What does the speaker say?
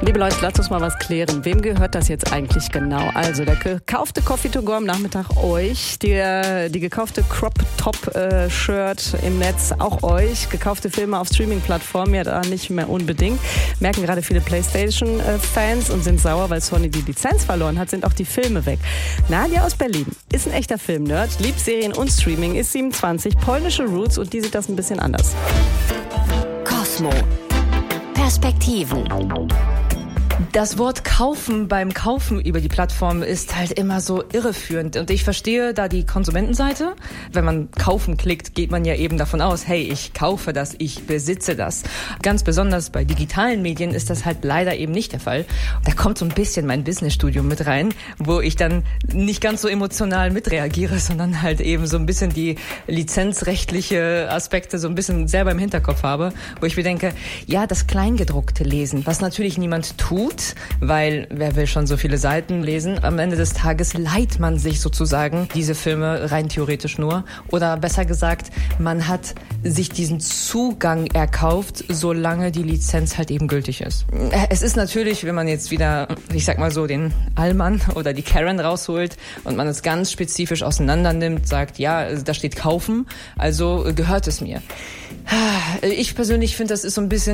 Liebe Leute, lasst uns mal was klären. Wem gehört das jetzt eigentlich genau? Also der gekaufte Coffee to go am Nachmittag euch, die gekaufte Crop-Top-Shirt im Netz auch euch, gekaufte Filme auf Streaming-Plattformen ja da nicht mehr unbedingt. Merken gerade viele PlayStation-Fans und sind sauer, weil Sony die Lizenz verloren hat, sind auch die Filme weg. Nadia aus Berlin ist ein echter Film-Nerd, liebt Serien und Streaming, ist 27, polnische Roots und die sieht das ein bisschen anders. Cosmo. Perspektiven. Das Wort kaufen beim Kaufen über die Plattform ist halt immer so irreführend. Und ich verstehe da die Konsumentenseite. Wenn man kaufen klickt, geht man ja eben davon aus, hey, ich kaufe das, ich besitze das. Ganz besonders bei digitalen Medien ist das halt leider eben nicht der Fall. Da kommt so ein bisschen mein Businessstudium mit rein, wo ich dann nicht ganz so emotional mitreagiere, sondern halt eben so ein bisschen die lizenzrechtliche Aspekte so ein bisschen selber im Hinterkopf habe, wo ich mir denke, ja, das Kleingedruckte lesen, was natürlich niemand tut, weil wer will schon so viele Seiten lesen? Am Ende des Tages leiht man sich sozusagen diese Filme rein theoretisch nur. Oder besser gesagt, man hat sich diesen Zugang erkauft, solange die Lizenz halt eben gültig ist. Es ist natürlich, wenn man jetzt wieder, ich sag mal so, den Allmann oder die Karen rausholt und man es ganz spezifisch auseinander nimmt, sagt, ja, da steht kaufen, also gehört es mir. Ich persönlich finde, das ist so ein bisschen